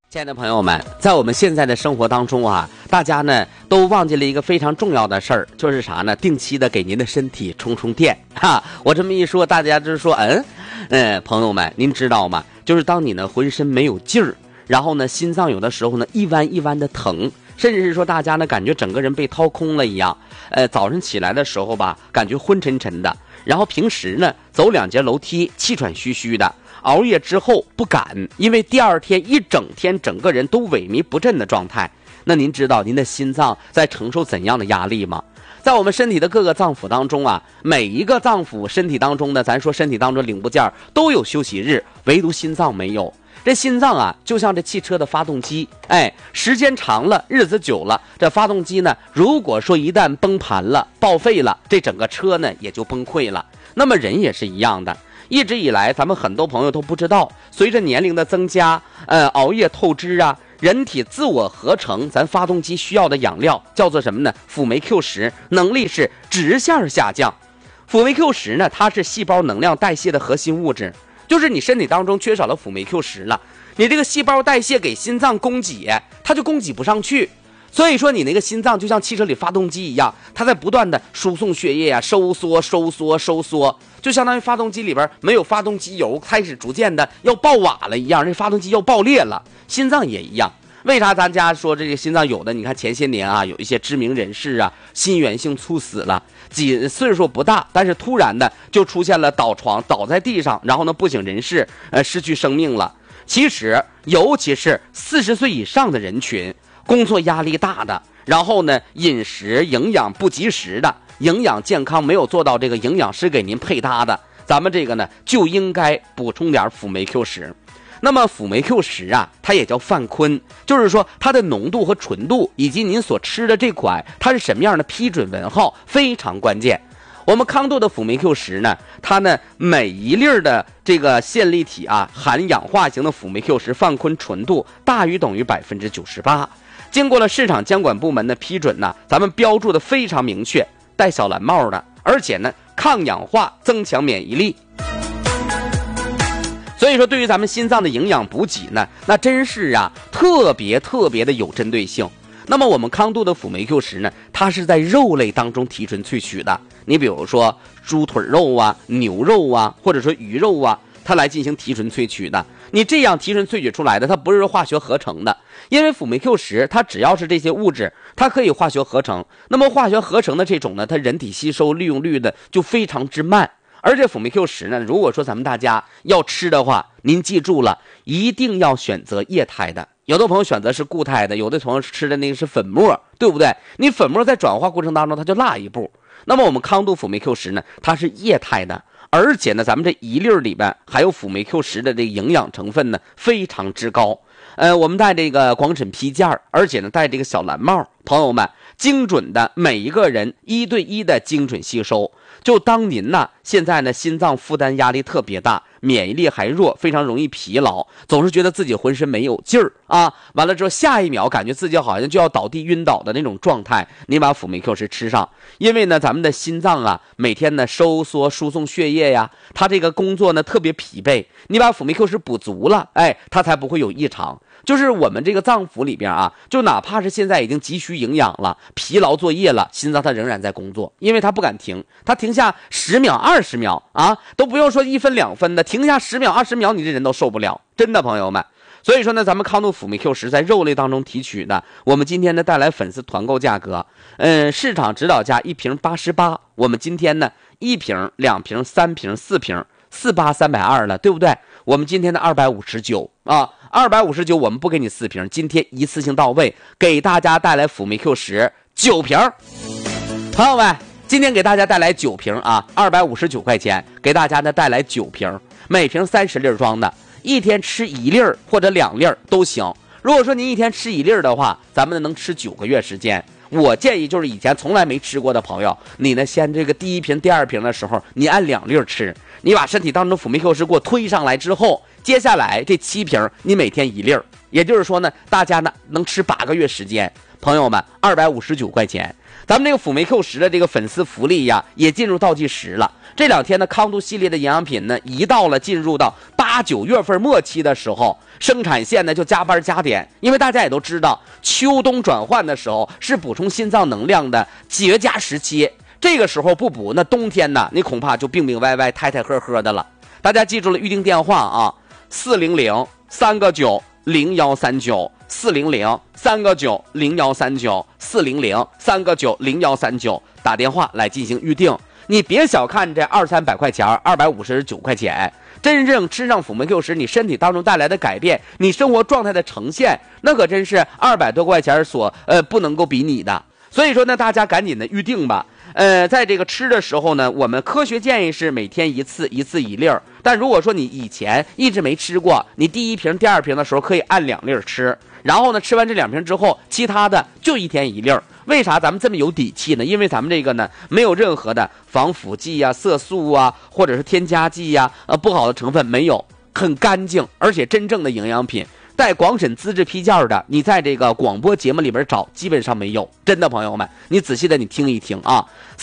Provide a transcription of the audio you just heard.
亲爱的朋友们，在我们现在的生活当中啊，大家呢都忘记了一个非常重要的事儿，就是啥呢？定期的给您的身体充充电哈。我这么一说，大家就是说，朋友们，您知道吗？就是当你呢浑身没有劲儿，然后呢心脏有的时候呢一弯一弯的疼，甚至是说大家呢感觉整个人被掏空了一样。早上起来的时候吧，感觉昏沉沉的，然后平时呢走2节楼梯气喘吁吁的。熬夜之后不敢，因为第二天一整天整个人都萎靡不振的状态。那您知道您的心脏在承受怎样的压力吗？在我们身体的各个脏腑当中啊，每一个脏腑身体当中呢，咱说身体当中零部件都有休息日，唯独心脏没有。这心脏啊就像这汽车的发动机，时间长了，日子久了，这发动机呢如果说一旦崩盘了报废了，这整个车呢也就崩溃了。那么人也是一样的，一直以来咱们很多朋友都不知道，随着年龄的增加，熬夜透支啊，人体自我合成咱发动机需要的养料叫做什么呢？辅酶 Q10， 能力是直线下降。辅酶 Q10 呢，它是细胞能量代谢的核心物质，就是你身体当中缺少了辅酶 Q10 了，你这个细胞代谢给心脏供给，它就供给不上去。所以说你那个心脏就像汽车里发动机一样，它在不断的输送血液啊，收缩，就相当于发动机里边没有发动机油，开始逐渐的要爆瓦了一样，这发动机要爆裂了。心脏也一样，为啥咱家说这个心脏有的？你看前些年啊，有一些知名人士啊，心源性猝死了，岁数不大，但是突然的就出现了倒在地上，然后呢不省人事，失去生命了。其实尤其是40岁以上的人群，工作压力大的，然后呢饮食营养不及时的，营养健康没有做到这个营养师给您配搭的，咱们这个呢就应该补充点辅酶 Q10。那么辅酶 Q10啊，它也叫泛醌，就是说它的浓度和纯度以及您所吃的这款它是什么样的批准文号非常关键。我们康度的辅酶 Q10呢，它呢每一粒的这个线粒体啊，含氧化型的辅酶 Q10泛醌纯度大于等于98%。经过了市场监管部门的批准呢，咱们标注的非常明确，带小蓝帽的，而且呢抗氧化，增强免疫力。所以说对于咱们心脏的营养补给呢，那真是啊特别的有针对性。那么我们康度的辅酶 Q10呢，它是在肉类当中提纯萃取的，你比如说猪腿肉啊、牛肉啊，或者说鱼肉啊，它来进行提纯萃取的。你这样提纯萃取出来的，它不是化学合成的，因为辅酶 Q10它只要是这些物质，它可以化学合成。那么化学合成的这种呢，它人体吸收利用率的就非常之慢。而且辅酶 Q10呢，如果说咱们大家要吃的话，您记住了，一定要选择液态的。有的朋友选择是固态的，有的朋友吃的那个是粉末，对不对？你粉末在转化过程当中它就落一步。那么我们康度辅酶 Q10呢，它是液态的，而且呢咱们这一粒里边还有辅酶 Q10的这个营养成分呢非常之高。我们戴这个广审批件，而且呢戴这个小蓝帽，朋友们精准的每一个人1对1的精准吸收。就当您呢现在呢心脏负担压力特别大，免疫力还弱，非常容易疲劳，总是觉得自己浑身没有劲儿啊，完了之后下一秒感觉自己好像就要倒地晕倒的那种状态，你把辅酶 Q10吃上。因为呢咱们的心脏啊每天呢收缩输送血液呀，它这个工作呢特别疲惫，你把辅酶 Q10补足了，它才不会有异常。就是我们这个脏腑里边啊，就哪怕是现在已经急需营养了，疲劳作业了，心脏它仍然在工作，因为它不敢停，它停下10秒20秒啊，都不用说1分2分的，停下10秒20秒，你这人都受不了，真的朋友们。所以说呢，咱们康度辅酶 Q10在肉类当中提取的，我们今天呢带来粉丝团购价格，市场指导价1瓶88，我们今天呢1瓶2瓶3瓶4瓶48 320了，对不对？我们今天的259啊，259我们不给你4瓶，今天一次性到位，给大家带来辅酶 Q10 9瓶。朋友们，今天给大家带来9瓶啊，259块钱，给大家呢带来9瓶，每瓶30粒装的，一天吃1粒或者2粒都行。如果说您一天吃1粒的话，咱们能吃9个月时间。我建议就是以前从来没吃过的朋友，你呢先这个第1瓶第2瓶的时候，你按2粒吃，你把身体当中辅酶 Q10给我推上来之后，接下来这7瓶你每天1粒，也就是说呢，大家呢能吃8个月时间。朋友们，259块钱，咱们这个辅酶 Q10的这个粉丝福利呀，也进入倒计时了。这2天呢，康度系列的营养品呢，一到了进入到 8、9月份末期的时候，生产线呢就加班加点，因为大家也都知道，秋冬转换的时候是补充心脏能量的绝佳时期。这个时候不补，那冬天呢，你恐怕就病病歪歪、胎胎呵呵的了。大家记住了预定电话啊，400-3个9-0139，400-3个9-0139，400-3个9-0139，打电话来进行预定。你别小看这200-300块钱，259块钱，真正吃上辅酶 Q10，你身体当中带来的改变，你生活状态的呈现，那可真是200多块钱所不能够比拟的。所以说呢，大家赶紧的预定吧。在这个吃的时候呢，我们科学建议是每天一次1粒儿。但如果说你以前一直没吃过，你第1瓶、第2瓶的时候可以按2粒儿吃。然后呢，吃完这2瓶之后，其他的就1天1粒儿。为啥咱们这么有底气呢？因为咱们这个呢，没有任何的防腐剂啊、色素啊，或者是添加剂呀、不好的成分没有，很干净，而且真正的营养品。带广审资质批件的，你在这个广播节目里边找，基本上没有。真的，朋友们，你仔细的你听一听啊。